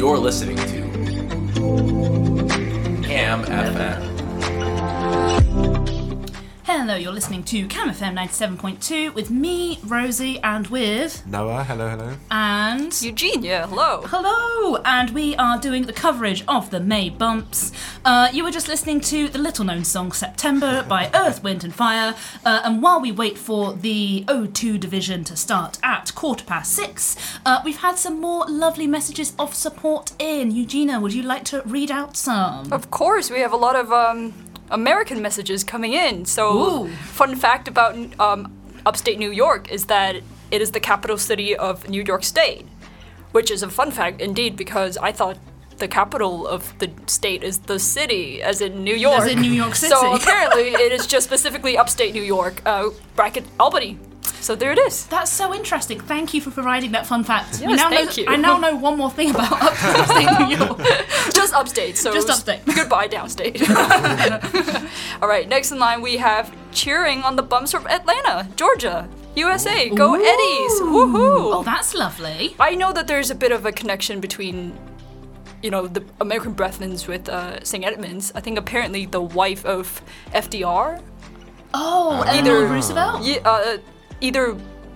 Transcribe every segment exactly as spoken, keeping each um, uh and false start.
You're listening to Cam F M. Hello, you're listening to Cam F M ninety-seven point two with me, Rosie, and with... Noah, hello, hello. And... Eugenia, hello. Hello, and we are doing the coverage of the May Bumps. Uh, you were just listening to the little-known song September by Earth, Wind and Fire, uh, and while we wait for the O two division to start at quarter past six, uh, we've had some more lovely messages of support in. Eugenia, would you like to read out some? Of course, we have a lot of um, American messages coming in. So, Ooh. Fun fact about um, upstate New York is that it is the capital city of New York State, which is a fun fact indeed because I thought the capital of the state is the city, as in New York. As in New York City. So apparently it is just specifically upstate New York, uh, bracket Albany. So there it is. That's so interesting. Thank you for providing that fun fact. Yes, We now thank know, you. I now know one more thing about upstate New York. Just upstate. So Just upstate. Goodbye, downstate. All right, next in line we have cheering on the bumps from Atlanta, Georgia, U S A. Go Ooh. Eddies! Woohoo! Oh, that's lovely. I know that there's a bit of a connection between, you know, the American Brethrens with uh, Saint Edmunds. I think apparently the wife of F D R, Oh, Either- Eleanor Roosevelt? ye- uh, either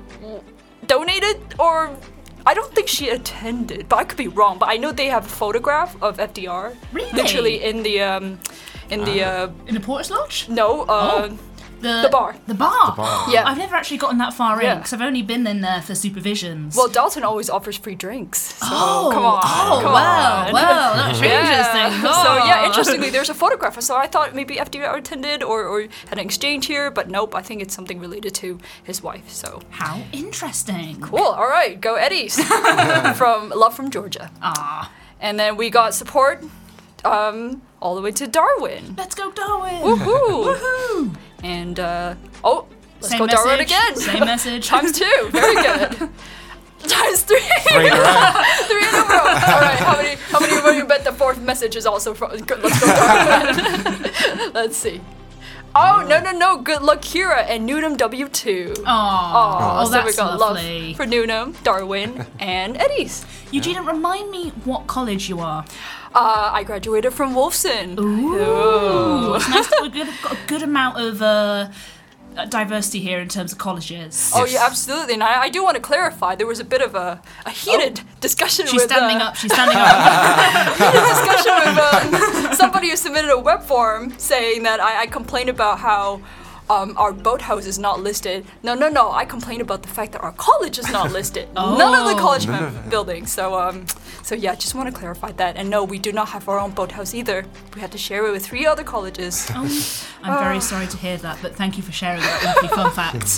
donated or I don't think she attended, but I could be wrong. But I know they have a photograph of F D R, Really? literally in the um, in the uh, In the Porter's Lodge? no uh, The, The bar. The bar? The bar. Yeah. I've never actually gotten that far in, Yeah. because I've only been in there for supervisions. well, Dalton always offers free drinks. So oh, come on, Oh, come wow, on. wow, that changes Yeah. things. So yeah, Oh. interestingly, there's a photograph. So I thought maybe F D R attended or, or had an exchange here, but nope. I think it's something related to his wife. So How interesting. cool. All right, go Eddies from Love from Georgia. Ah, And then we got support um, all the way to Darwin. let's go Darwin. Woohoo! Woohoo. And uh, oh, let's Same go Darwin message, again. Same message. Times two. Very good. Times three. Three in a row. Three in a row. All right. How many? How many of you bet the fourth message is also from? Good, let's go. Darwin. Let's see. Oh no no no! Good luck, Kira and Newnham W two. Aww. Aw, Oh, so that's we got lovely. love for Newnham, Darwin, and Eddies. Eugenia, remind me what college you are. Uh, I graduated from Wolfson. Ooh. It's nice that we've got a good amount of uh, diversity here in terms of colleges. Oh yeah, absolutely. And I, I do want to clarify. There was a bit of a, a heated discussion. She's with, standing uh, up, she's standing up. heated discussion with um, somebody who submitted a web form saying that I, I complained about how um, our boathouse is not listed. No, no, no. I complained about the fact that our college is not listed. Oh. None of the college None ma- of it. buildings. So, um, so yeah, just want to clarify that. And no, we do not have our own boathouse either. We had to share it with three other colleges. Oh, I'm very sorry to hear that, but thank you for sharing that lovely fun fact.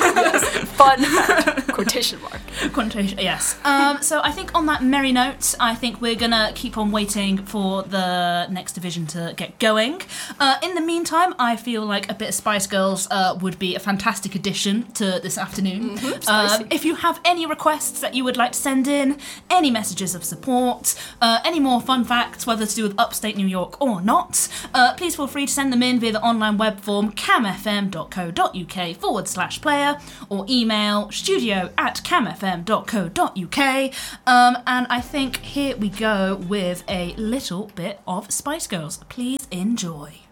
Fun fact. Quotation mark. Quotation, yes. Um, so I think on that merry note, I think we're gonna keep on waiting for the next division to get going. Uh, in the meantime, I feel like a bit of Spice Girls uh, would be a fantastic addition to this afternoon. spicy. Um, if you have any requests that you would like to send in, any messages of support, uh, any more fun facts, whether to do with upstate New York or not, uh, please feel free to send them in via the online web form camfm.co.uk forward slash player or email studio at camfm.co.uk. Um, and I think here we go with a little bit of Spice Girls. Please enjoy.